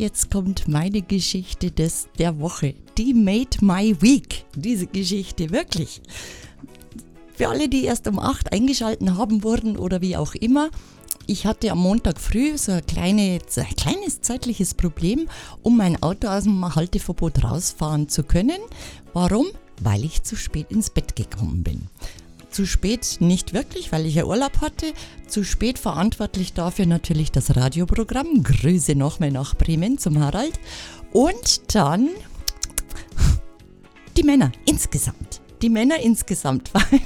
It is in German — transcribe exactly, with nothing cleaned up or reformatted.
jetzt kommt meine Geschichte des, der Woche. Die made my week. Diese Geschichte, wirklich. Für alle, die erst um acht eingeschalten haben wurden oder wie auch immer. Ich hatte am Montag früh so ein, kleine, ein kleines zeitliches Problem, um mein Auto aus dem Halteverbot rausfahren zu können. Warum? Weil ich zu spät ins Bett gekommen bin. Zu spät nicht wirklich, weil ich ja Urlaub hatte. Zu spät verantwortlich dafür natürlich das Radioprogramm. Grüße nochmal nach Bremen zum Harald. Und dann die Männer insgesamt. Die Männer insgesamt, weil